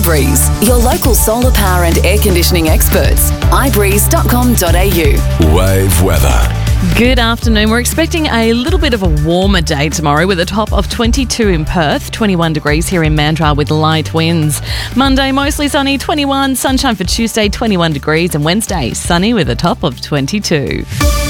iBreeze, your local solar power and air conditioning experts. ibreeze.com.au. Wave weather. Good afternoon. We're expecting a little bit of a warmer day tomorrow with a top of 22 in Perth, 21 degrees here in Mandurah with light winds. Monday, mostly sunny, 21. Sunshine for Tuesday, 21 degrees. And Wednesday, sunny with a top of 22.